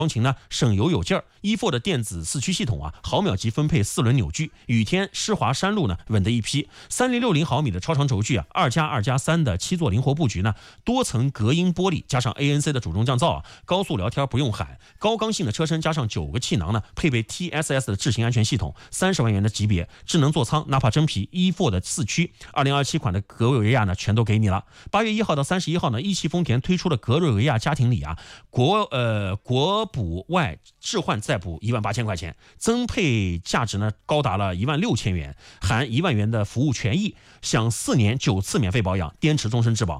引擎呢省油有劲儿，E4的电子四驱系统啊，毫秒级分配4轮扭矩，雨天湿滑山路呢稳得一批。3060毫米的超长轴距啊，2+2+3的7座灵活布局呢，多层隔音玻璃加上 ANC 的主动降噪啊，高速聊天不用喊，高刚性的车身加上9个气囊呢，配备 TSS 的智行安全系统，30万元的级别，智能座舱，纳帕真皮 E4的四驱，2027款的格瑞维亚呢全都给你了。8月1号到31号呢，一汽丰田推出了格瑞维亚家庭礼啊，国补外置换再补18000块钱，增配价值呢高达了16000元，含1万元的服务权益，享4年9次免费保养，滇池终身质保。